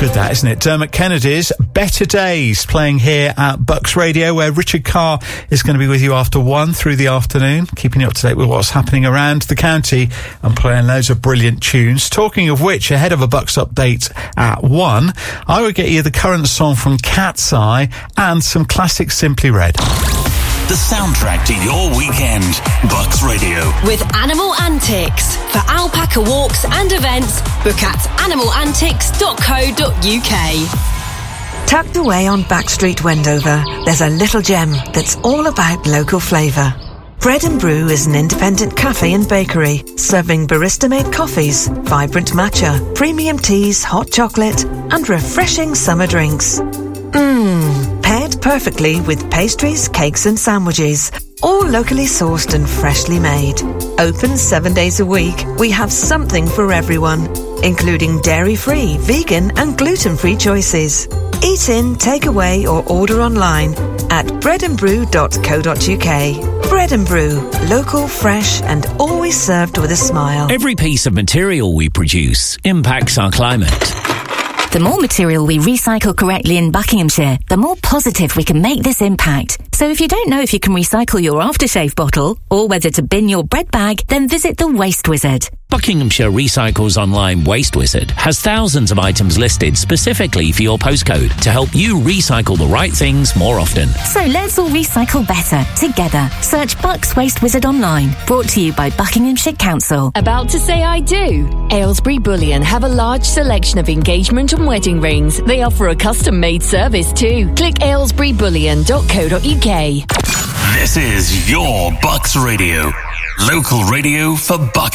Good that, isn't it? Dermot Kennedy's Better Days playing here at Bucks Radio, where Richard Carr is going to be with you after 1 through the afternoon, keeping you up to date with what's happening around the county and playing loads of brilliant tunes. Talking of which, ahead of a Bucks update at 1, I will get you the current song from Cat's Eye and some classic Simply Red. The soundtrack to your weekend. Bucks Radio. With Animal Antics. For alpaca walks and events, book at animalantics.co.uk. Tucked away on Backstreet, Wendover, there's a little gem that's all about local flavour. Bread and Brew is an independent cafe and bakery, serving barista-made coffees, vibrant matcha, premium teas, hot chocolate, and refreshing summer drinks. Paired perfectly with pastries, cakes and sandwiches, all locally sourced and freshly made. Open 7 days a week, we have something for everyone, including dairy-free, vegan and gluten-free choices. Eat in, take away or order online at breadandbrew.co.uk. Bread and Brew, local, fresh and always served with a smile. Every piece of material we produce impacts our climate. The more material we recycle correctly in Buckinghamshire, the more positive we can make this impact. So if you don't know if you can recycle your aftershave bottle or whether to bin your bread bag, then visit the Waste Wizard. Buckinghamshire Recycles Online Waste Wizard has thousands of items listed specifically for your postcode to help you recycle the right things more often. So let's all recycle better, together. Search Bucks Waste Wizard online. Brought to you by Buckinghamshire Council. About to say I do? Aylesbury Bullion have a large selection of engagement and wedding rings. They offer a custom-made service too. Click aylesburybullion.co.uk. This is your Bucks Radio. Local radio for Bucks.